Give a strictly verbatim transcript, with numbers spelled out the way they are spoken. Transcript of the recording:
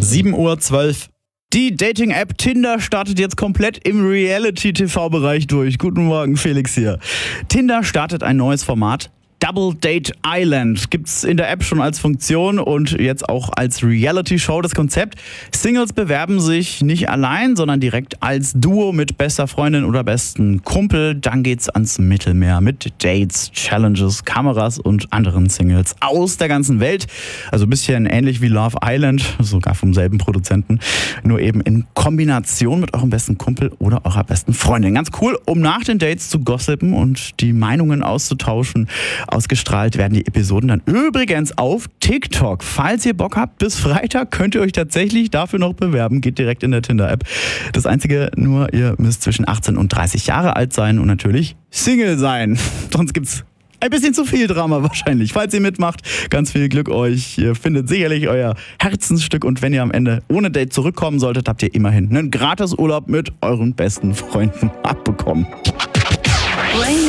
sieben Uhr zwölf. Die Dating-App Tinder startet jetzt komplett im Reality-T V-Bereich durch. Guten Morgen, Felix hier. Tinder startet ein neues Format. Double Date Island gibt's in der App schon als Funktion und jetzt auch als Reality-Show. Das Konzept: Singles bewerben sich nicht allein, sondern direkt als Duo mit bester Freundin oder besten Kumpel. Dann geht's ans Mittelmeer mit Dates, Challenges, Kameras und anderen Singles aus der ganzen Welt. Also ein bisschen ähnlich wie Love Island, sogar vom selben Produzenten. Nur eben in Kombination mit eurem besten Kumpel oder eurer besten Freundin. Ganz cool, um nach den Dates zu gossipen und die Meinungen auszutauschen. Ausgestrahlt werden die Episoden dann übrigens auf TikTok. Falls ihr Bock habt, bis Freitag könnt ihr euch tatsächlich dafür noch bewerben. Geht direkt in der Tinder-App. Das Einzige nur, ihr müsst zwischen achtzehn und dreißig Jahre alt sein und natürlich Single sein. Sonst gibt's ein bisschen zu viel Drama wahrscheinlich. Falls ihr mitmacht, ganz viel Glück euch. Ihr findet sicherlich euer Herzensstück und wenn ihr am Ende ohne Date zurückkommen solltet, habt ihr immerhin einen Gratisurlaub mit euren besten Freunden abbekommen. Rain